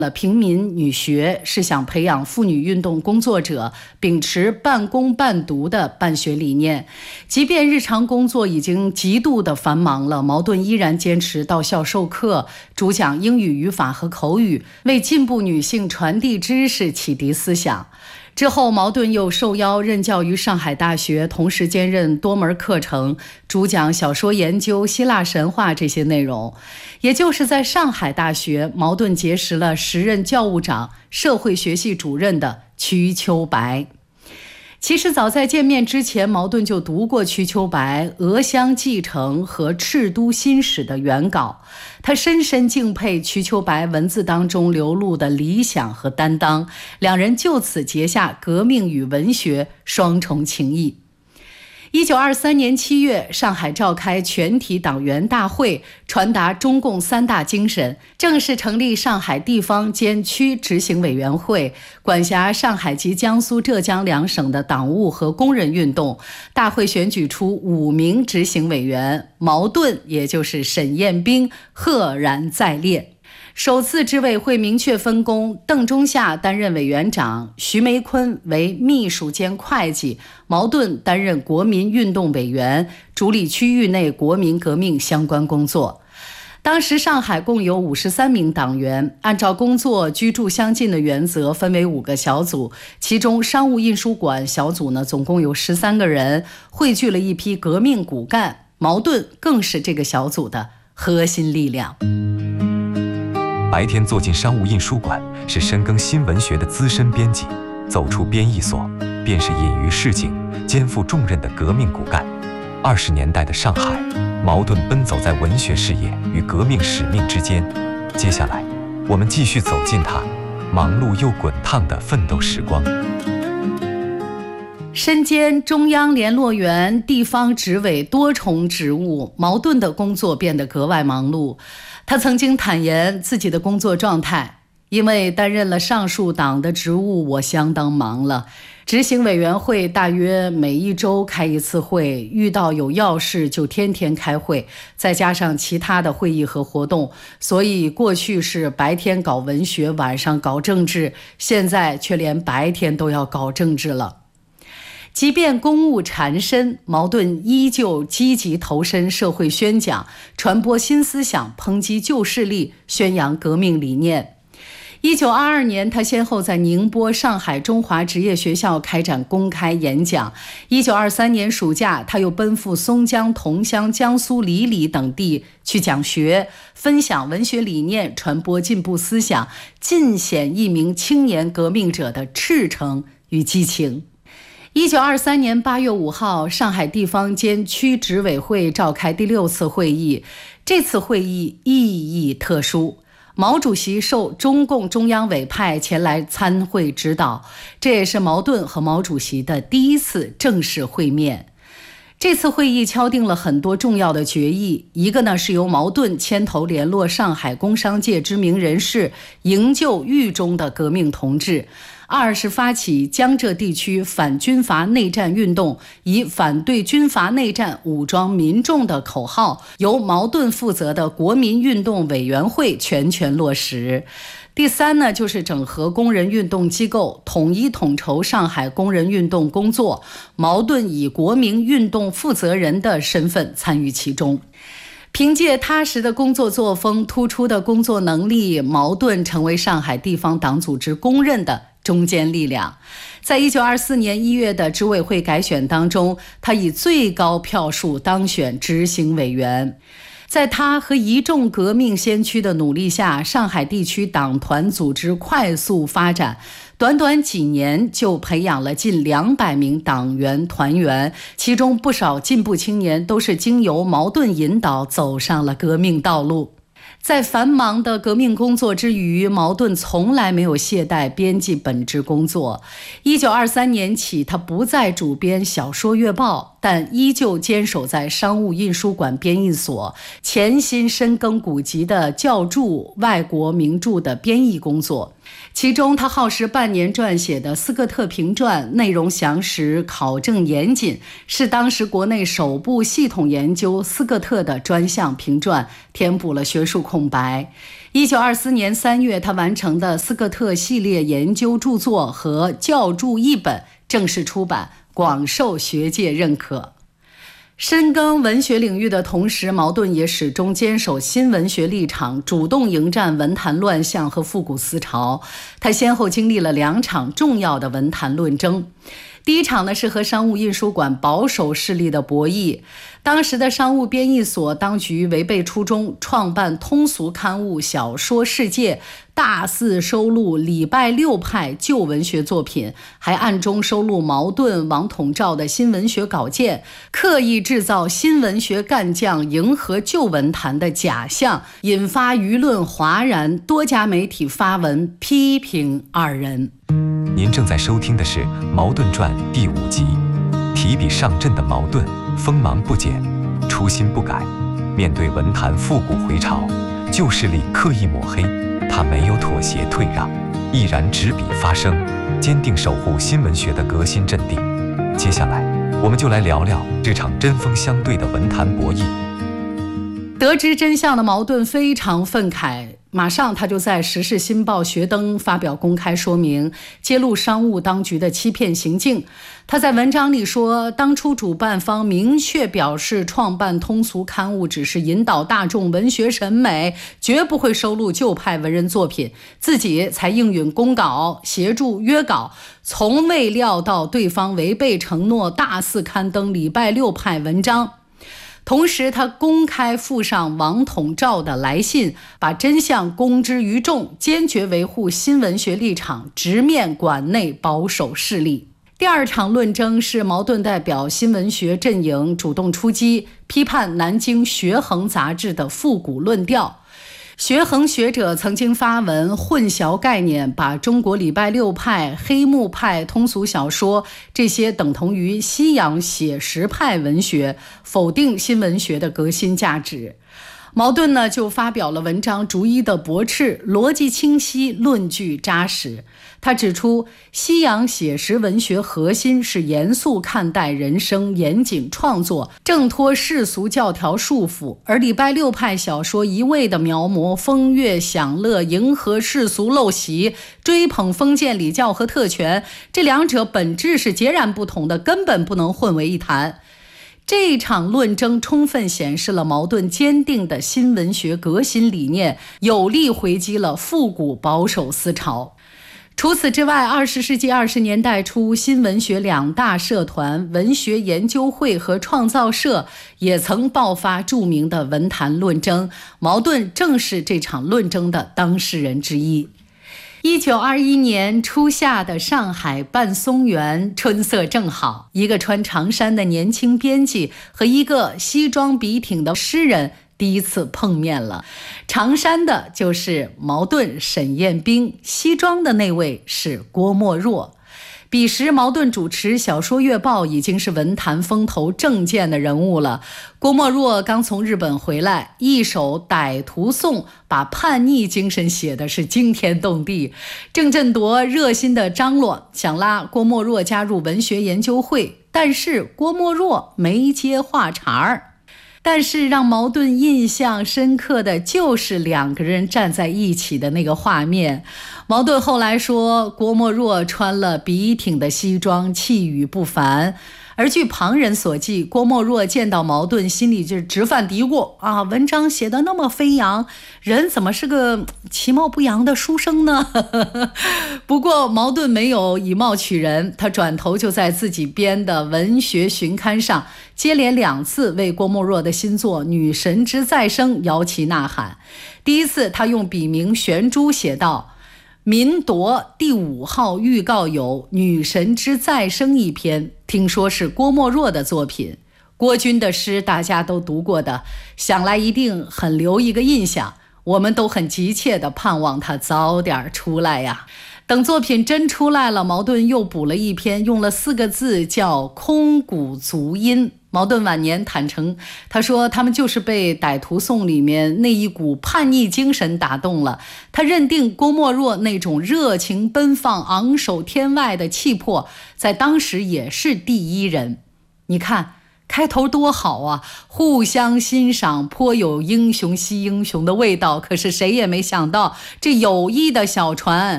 平民女学，是想培养妇女运动工作者秉持半工半读的办学理念。即便日常工作已经极度的繁忙了，茅盾依然坚持到校授课，主讲英语语法和口语，为进步女性传递知识、启迪思想。之后，茅盾又受邀任教于上海大学，同时兼任多门课程，主讲小说研究、希腊神话这些内容。也就是在上海大学，茅盾结识了时任教务长、社会学系主任的瞿秋白。其实早在见面之前，茅盾就读过瞿秋白《俄乡记城》和《赤都新史》的原稿，他深深敬佩瞿秋白文字当中流露的理想和担当，两人就此结下革命与文学双重情谊。1923年7月，上海召开全体党员大会，传达中共三大精神，正式成立上海地方兼区执行委员会，管辖上海及江苏、浙江两省的党务和工人运动。大会选举出5名执行委员，茅盾也就是沈雁冰赫然在列。首次执委会明确分工，邓中夏担任委员长，徐梅坤为秘书兼会计，茅盾担任国民运动委员，主理区域内国民革命相关工作。当时上海共有53名党员，按照工作居住相近的原则分为5个小组，其中商务印书馆小组总共有13个人，汇聚了一批革命骨干，茅盾更是这个小组的核心力量。 白天坐进商务印书馆，是深耕新文学的资深编辑；走出编译所，便是隐于市井、肩负重任的革命骨干。20年代的上海，茅盾奔走在文学事业与革命使命之间。接下来，我们继续走进他忙碌又滚烫的奋斗时光。 身兼中央联络员、地方执委多重职务，茅盾的工作变得格外忙碌。他曾经坦言自己的工作状态，因为担任了上述党的职务，我相当忙了。执行委员会大约每1周开1次会，遇到有要事就天天开会，再加上其他的会议和活动，所以过去是白天搞文学，晚上搞政治，现在却连白天都要搞政治了。即便公务缠身，茅盾依旧积极投身社会宣讲，传播新思想，抨击旧势力，宣扬革命理念。1922年，他先后在宁波、上海中华职业学校开展公开演讲。1923年暑假，他又奔赴松江、桐乡、江苏醴陵等地去讲学，分享文学理念，传播进步思想，尽显一名青年革命者的赤诚与激情。1923年8月5号，上海地方兼区执委会召开第6次会议。这次会议意义特殊，毛主席受中共中央委派前来参会指导，这也是茅盾和毛主席的第1次正式会面。这次会议敲定了很多重要的决议，一个呢是由茅盾牵头联络上海工商界知名人士，营救狱中的革命同志。2是发起江浙地区反军阀内战运动，以反对军阀内战武装民众的口号，由茅盾负责的国民运动委员会全权落实。第3呢，就是整合工人运动机构，统一统筹上海工人运动工作，茅盾以国民运动负责人的身份参与其中。凭借踏实的工作作风、突出的工作能力，茅盾成为上海地方党组织公认的中坚力量。在1924年1月的执委会改选当中，他以最高票数当选执行委员。在他和一众革命先驱的努力下，上海地区党团组织快速发展，短短几年就培养了近200名党员团员，其中不少进步青年都是经由茅盾引导走上了革命道路。在繁忙的革命工作之余，茅盾从来没有懈怠编辑本职工作。1923年起，他不再主编小说月报， 但依旧坚守在商务印书馆编译所，潜心深耕古籍的校注、外国名著的编译工作。其中他耗时半年撰写的斯科特评传内容详实，考证严谨，是当时国内首部系统研究斯科特的专项评传，填补了学术空白。1924年3月，他完成的斯科特系列研究著作和校注译本正式出版，广受学界认可。深耕文学领域的同时，茅盾也始终坚守新文学立场，主动迎战文坛乱象和复古思潮。他先后经历了2场重要的文坛论争。第一场呢，是和商务印书馆保守势力的博弈。当时的商务编译所当局违背初衷，创办通俗刊物《小说世界》，大肆收录礼拜六派旧文学作品，还暗中收录茅盾、王统照的新文学稿件，刻意制造新文学干将迎合旧文坛的假象，引发舆论哗然，多家媒体发文批评二人。 您正在收听的是《茅盾传》第5集，提笔上阵的茅盾，锋芒不减，初心不改。面对文坛复古回潮，旧势力刻意抹黑，他没有妥协退让，毅然执笔发声，坚定守护新文学的革新阵地。接下来，我们就来聊聊这场针锋相对的文坛博弈。 得知真相的茅盾非常愤慨，马上他就在《时事新报》学登发表公开说明，揭露商务当局的欺骗行径。他在文章里说，当初主办方明确表示，创办通俗刊物只是引导大众文学审美，绝不会收录旧派文人作品，自己才应允公稿，协助约稿，从未料到对方违背承诺，大肆刊登礼拜六派文章。同时，他公开附上王统照的来信，把真相公之于众，坚决维护新文学立场，直面馆内保守势力。第二场论争是茅盾代表新文学阵营主动出击，批判南京学衡杂志的复古论调。学衡学者曾经发文混淆概念，把中国礼拜六派、黑幕派通俗小说这些等同于西洋写实派文学，否定新文学的革新价值。茅盾呢就发表了文章，逐一的驳斥，逻辑清晰，论据扎实。他指出，西洋写实文学核心是严肃看待人生，严谨创作，挣脱世俗教条束缚，而礼拜六派小说一味的描摹风月享乐，迎合世俗陋习，追捧封建礼教和特权，这两者本质是截然不同的，根本不能混为一谈。这场论争充分显示了茅盾坚定的新文学革新理念，有力回击了复古保守思潮。除此之外，20世纪20年代初，新文学2大社团文学研究会和创造社也曾爆发著名的文坛论争，茅盾正是这场论争的当事人之一。1921年初夏的上海半松园，春色正好，一个穿长衫的年轻编辑和一个西装笔挺的诗人第一次碰面了。长衫的就是茅盾、沈雁冰，西装的那位是郭沫若。彼时茅盾主持小说月报，已经是文坛风头正劲的人物了。郭沫若刚从日本回来，一首《歹徒颂》把叛逆精神写的是惊天动地。郑振铎热心的张罗，想拉郭沫若加入文学研究会，但是郭沫若没接话茬儿。但是让茅盾印象深刻的就是2个人站在一起的那个画面。茅盾后来说，郭沫若穿了笔挺的西装，气宇不凡。而据旁人所记，郭沫若见到茅盾心里就直犯嘀咕啊，文章写得那么飞扬，人怎么是个其貌不扬的书生呢？不过茅盾没有以貌取人，他转头就在自己编的文学巡刊上接连2次为郭沫若的新作《女神之再生》摇旗呐喊。第一次他用笔名玄珠写道，民铎第5号预告有《女神之再生》一篇，听说是郭沫若的作品。郭君的诗大家都读过的，想来一定很留一个印象，我们都很急切地盼望他早点出来呀。 等作品真出来了，茅盾又补了一篇，用了4个字叫空谷足音。茅盾晚年坦诚，他说他们就是被《歹徒颂》里面那一股叛逆精神打动了。他认定郭沫若那种热情奔放、昂首天外的气魄，在当时也是第一人。你看开头多好啊，互相欣赏，颇有英雄惜英雄的味道。可是谁也没想到，这友谊的小船